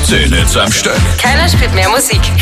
10 Hits am Stück. Keiner spielt mehr Musik.